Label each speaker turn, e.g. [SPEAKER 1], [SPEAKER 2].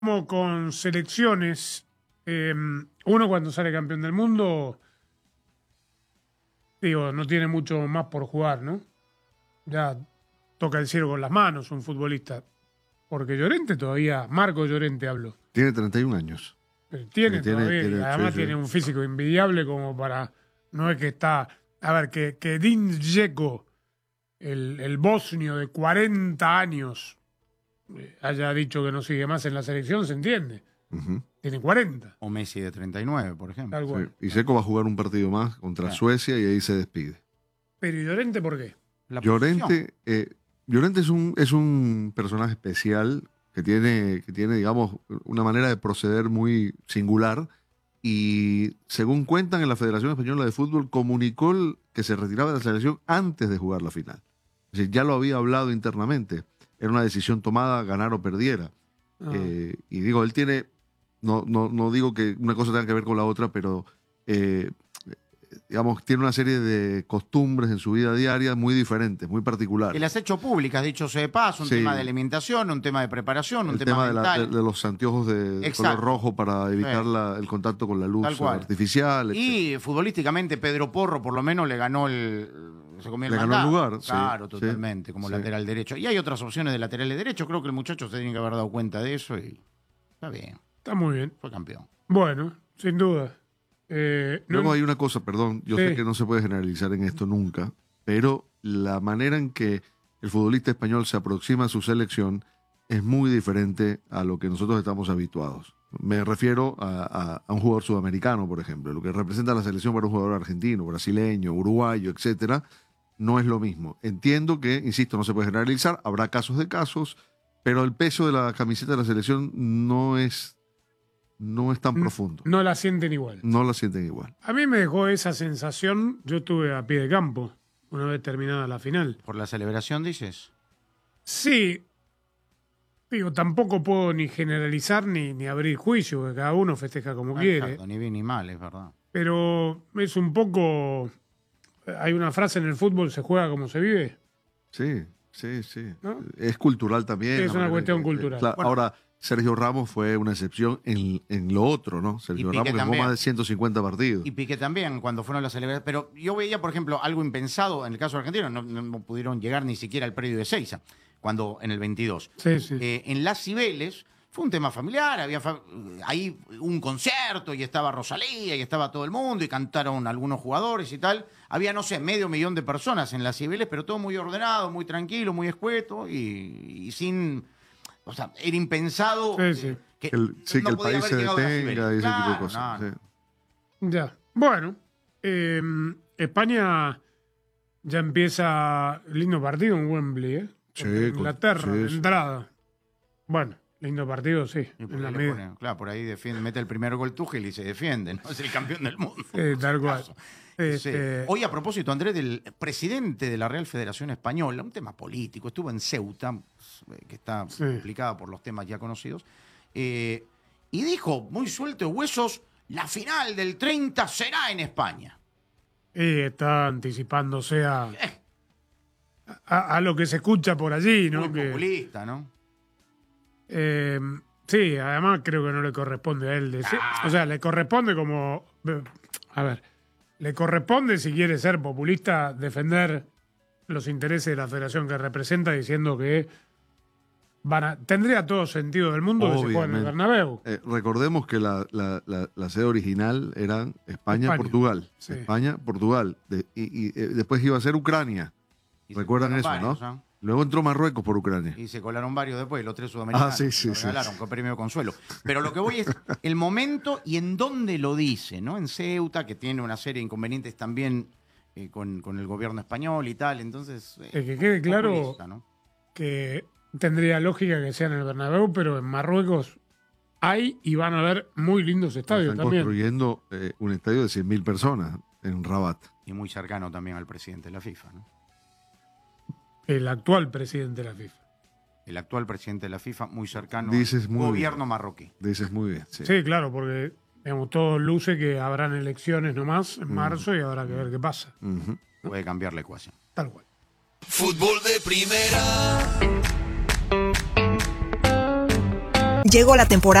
[SPEAKER 1] Como con selecciones, uno cuando sale campeón del mundo, digo, no tiene mucho más por jugar, ¿no? Ya toca el cielo con las manos un futbolista. Porque Llorente todavía, Marco Llorente hablo.
[SPEAKER 2] Tiene 31 años.
[SPEAKER 1] Pero además tiene un físico envidiable como para, no es que está, a ver, que Edin Dzeko, el bosnio de 40 años, haya dicho que no sigue más en la selección, se entiende.
[SPEAKER 2] Uh-huh.
[SPEAKER 1] Tiene 40.
[SPEAKER 3] O Messi de 39, por ejemplo.
[SPEAKER 1] Tal cual.
[SPEAKER 2] Sí. Y Dzeko va a jugar un partido más contra Suecia y ahí se despide.
[SPEAKER 1] Pero ¿y Llorente por qué?
[SPEAKER 2] Llorente es un personaje especial que tiene, digamos, una manera de proceder muy singular y, según cuentan en la Federación Española de Fútbol, comunicó que se retiraba de la selección antes de jugar la final. Es decir, ya lo había hablado internamente. Era una decisión tomada, ganar o perdiera. Y digo, él tiene, no digo que una cosa tenga que ver con la otra, pero digamos, tiene una serie de costumbres en su vida diaria muy diferentes, muy particulares.
[SPEAKER 3] Y las ha hecho públicas, dicho sea de paso, un tema de alimentación, un tema de preparación, un tema mental.
[SPEAKER 2] de los anteojos de color rojo para evitar el contacto con la luz artificial.
[SPEAKER 3] Y futbolísticamente Pedro Porro por lo menos le ganó se comió el mandado.
[SPEAKER 2] Ganó el lugar.
[SPEAKER 3] Claro, totalmente, como lateral derecho. Y hay otras opciones de laterales derecho, creo que el muchacho se tiene que haber dado cuenta de eso y está bien.
[SPEAKER 1] Está muy bien.
[SPEAKER 3] Fue campeón.
[SPEAKER 1] Bueno, sin duda.
[SPEAKER 2] Luego hay una cosa, perdón, yo sé que no se puede generalizar en esto nunca, pero la manera en que el futbolista español se aproxima a su selección es muy diferente a lo que nosotros estamos habituados. Me refiero a un jugador sudamericano, por ejemplo. Lo que representa la selección para un jugador argentino, brasileño, uruguayo, etcétera, no es lo mismo. Entiendo que, insisto, no se puede generalizar, habrá casos de casos, pero el peso de la camiseta de la selección no es tan profundo.
[SPEAKER 1] No la sienten igual.
[SPEAKER 2] No la sienten igual.
[SPEAKER 1] A mí me dejó esa sensación, yo estuve a pie de campo una vez terminada la final.
[SPEAKER 3] ¿Por la celebración dices?
[SPEAKER 1] Sí. Digo, tampoco puedo ni generalizar ni abrir juicio, que cada uno festeja como quiere.
[SPEAKER 3] Exacto, ni bien ni mal, es verdad.
[SPEAKER 1] Pero es un poco... Hay una frase en el fútbol, ¿se juega como se vive?
[SPEAKER 2] Sí.
[SPEAKER 1] ¿No?
[SPEAKER 2] Es cultural también.
[SPEAKER 1] Es una cuestión cultural.
[SPEAKER 2] Claro, bueno, ahora, Sergio Ramos fue una excepción en lo otro, ¿no? Sergio Ramos que jugó más de 150 partidos.
[SPEAKER 3] Y Piqué también, cuando fueron las celebraciones. Pero yo veía, por ejemplo, algo impensado en el caso argentino. No pudieron llegar ni siquiera al predio de Seiza, cuando en el 22.
[SPEAKER 1] Sí.
[SPEAKER 3] En Las Cibeles fue un tema familiar. Había ahí un concierto y estaba Rosalía y estaba todo el mundo y cantaron algunos jugadores y tal. Había, no sé, 500.000 de personas en Las Cibeles, pero todo muy ordenado, muy tranquilo, muy escueto y sin... O sea, era impensado
[SPEAKER 2] que el país se detenga y ese tipo de cosas. Sí.
[SPEAKER 1] Ya. Bueno, España ya empieza lindo partido en Wembley, ¿eh?
[SPEAKER 2] Sí,
[SPEAKER 1] Inglaterra, entrada. Bueno, lindo partido, sí.
[SPEAKER 3] En la claro, por ahí mete el primer gol Tuchel y se defiende, ¿no? Es el campeón del mundo.
[SPEAKER 1] Tal cual.
[SPEAKER 3] Hoy, a propósito, Andrés, del presidente de la Real Federación Española, un tema político, estuvo en Ceuta, que está complicada por los temas ya conocidos, y dijo, muy suelto de huesos, la final del 30 será en España.
[SPEAKER 1] Y está anticipándose a lo que se escucha por allí, ¿no?
[SPEAKER 3] Muy populista, ¿no?
[SPEAKER 1] Sí, además creo que no le corresponde a él decir. O sea, le corresponde como... A ver, le corresponde, si quiere ser populista, defender los intereses de la federación que representa, diciendo que tendría todo sentido del mundo que se juegue en el Bernabéu.
[SPEAKER 2] Recordemos que la sede original era España-Portugal.
[SPEAKER 1] Sí.
[SPEAKER 2] España-Portugal. Y después iba a ser Ucrania. ¿Recuerdan eso,
[SPEAKER 3] varios,
[SPEAKER 2] no? Luego entró Marruecos por Ucrania.
[SPEAKER 3] Y se colaron varios después, los 3 sudamericanos.
[SPEAKER 2] Sí.
[SPEAKER 3] Regalaron con premio consuelo. Pero lo que voy es el momento y en dónde lo dice, ¿no? En Ceuta, que tiene una serie de inconvenientes también con el gobierno español y tal. Entonces,
[SPEAKER 1] que quede claro, ¿no? Que tendría lógica que sea en el Bernabéu, pero en Marruecos hay y van a haber muy lindos estadios
[SPEAKER 2] Están
[SPEAKER 1] también.
[SPEAKER 2] construyendo un estadio de 100.000 personas en Rabat.
[SPEAKER 3] Y muy cercano también al presidente de la FIFA, ¿no?
[SPEAKER 1] El actual presidente de la FIFA.
[SPEAKER 3] El actual presidente de la FIFA, muy cercano
[SPEAKER 2] al
[SPEAKER 3] gobierno marroquí.
[SPEAKER 2] Dices muy bien.
[SPEAKER 1] Sí, claro, porque todo luce que habrán elecciones nomás en marzo y habrá que ver qué pasa.
[SPEAKER 3] Puede cambiar la ecuación.
[SPEAKER 1] Tal cual.
[SPEAKER 4] Fútbol de primera. Llegó la temporada